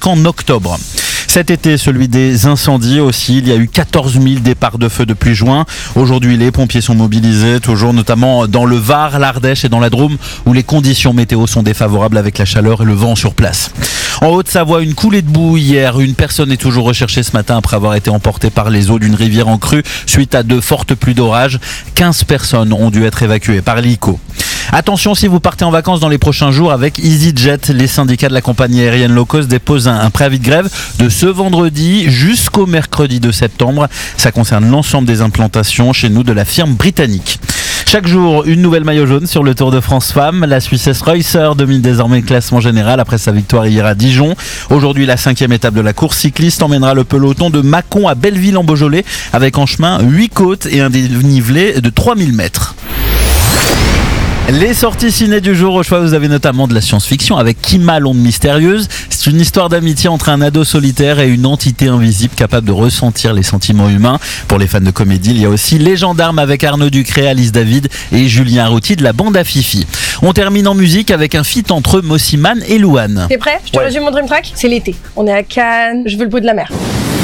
jusqu'en octobre. Cet été, celui des incendies aussi, il y a eu 14 000 départs de feu depuis juin. Aujourd'hui, les pompiers sont mobilisés, toujours notamment dans le Var, l'Ardèche et dans la Drôme, où les conditions météo sont défavorables avec la chaleur et le vent sur place. En Haute-Savoie, une coulée de boue hier. Une personne est toujours recherchée ce matin après avoir été emportée par les eaux d'une rivière en crue suite à de fortes pluies d'orage. 15 personnes ont dû être évacuées par l'ICO. Attention si vous partez en vacances dans les prochains jours avec EasyJet. Les syndicats de la compagnie aérienne low cost déposent un préavis de grève de ce vendredi jusqu'au mercredi 2 septembre. Ça concerne l'ensemble des implantations chez nous de la firme britannique. Chaque jour, une nouvelle maillot jaune sur le Tour de France Femmes. La Suissesse Reusser domine désormais le classement général après sa victoire hier à Dijon. Aujourd'hui, la 5e étape de la course cycliste emmènera le peloton de Mâcon à Belleville en Beaujolais avec en chemin 8 côtes et un dénivelé de 3000 mètres. Les sorties ciné du jour, au choix vous avez notamment de la science-fiction avec Kima, l'onde mystérieuse. C'est une histoire d'amitié entre un ado solitaire et une entité invisible capable de ressentir les sentiments humains. Pour les fans de comédie, il y a aussi Les Gendarmes avec Arnaud Ducré, Alice David et Julien Arrouti de la bande à Fifi. On termine en musique avec un feat entre Mossiman et Louane. T'es prêt? Je te résume mon dream track. C'est l'été. On est à Cannes, je veux le bout de la mer.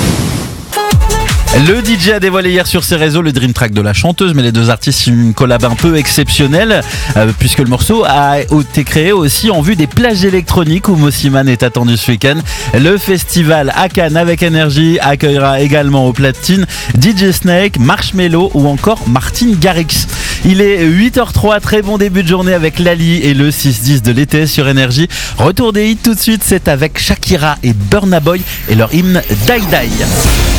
Le DJ a dévoilé hier sur ses réseaux le dream track de la chanteuse, mais les deux artistes ont une collab un peu exceptionnelle puisque le morceau a été créé aussi en vue des plages électroniques où Mossiman est attendu ce week-end. Le festival à Cannes avec Énergie accueillera également au platine DJ Snake, Marshmello ou encore Martin Garrix. Il est 8h03, très bon début de journée avec Lali et le 6-10 de l'été sur Énergie. Retour des hits tout de suite, c'est avec Shakira et Burna Boy et leur hymne Die Die.